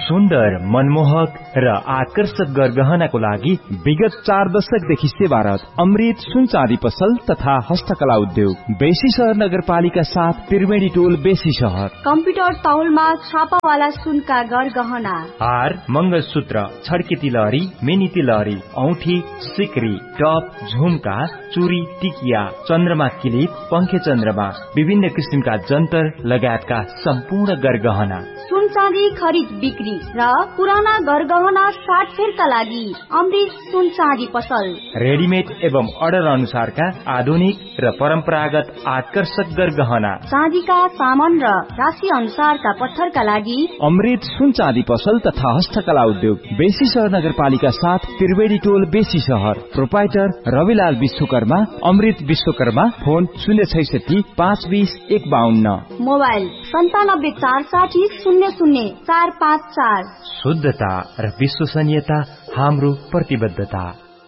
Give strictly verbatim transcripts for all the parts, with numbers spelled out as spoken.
सुन्दर, मनमोहक र आकर्षक गरगहनाको लागि विगत चार दशकदेखि सेवारत अमृत सुन चाँदी पसल तथा हस्तकला उद्योग बेसी शहर नगरपालिका साथ त्रिवेणी टोल बेसी शहर। कम्प्युटर तौलमा छापावाला सुनका गरगहना, हार, मंगलसूत्र, छड्के तिलहरी, मिनी तिलहरी, औठी, सिक्री, टप, झुमका, चुरी, टिकिया, चन्द्रमा किलिप, पंखे चन्द्रमा, विभिन्न किसिमका जन्तर लगायतका सम्पूर्ण गरगहना। सुन चाँदी खरिद बिक्री र पुराना गरगहना साटफेरका लागि अमृत सुन चाँदी पसल। रेडिमेड एवं अर्डर अनुसारका आधुनिक र परम्परागत आकर्षक गरगहना, चाँदीका सामान र राशि अनुसारका पत्थरका लागि अमृत सुन चाँदी पसल तथा हस्तकला उद्योग बेसी शहर नगरपालिका साथ त्रिवेणी टोल बेसी शहर। प्रोपाइटर रविलाल विश्वकर्मा, अमृत विश्वकर्मा। फोन शून्य छैसठी पाँच बीस एक बाहन्न। मोबाइल सन्तानब्बे चार साठी शून्य शून्य चार पाँच चार। शुद्धता र विश्वसनीयता हाम्रो प्रतिबद्धता।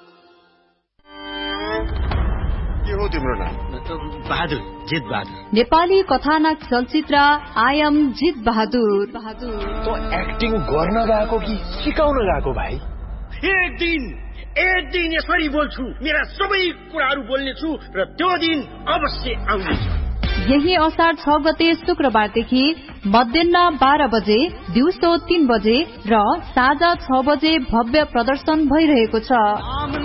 के हो तिम्रो नाम? बहादुर, जित बहादुर। नेपाली कथानक चलचित्र आई एम जित बहादुर। बहादुर तो एक्टिङ गर्न गएको कि सिकाउन गएको भाइ? एक दिन एक दिन यसरी बोल्छु, मेरा सबै कुराहरू बोल्नेछु र त्यो दिन अवश्य आउनेछ। यही असार छ गते शुक्रबारदेखि मध्याह बाह्र बजे, दिउँसो तीन बजे र साँझ छ बजे भव्य प्रदर्शन भइरहेको छ।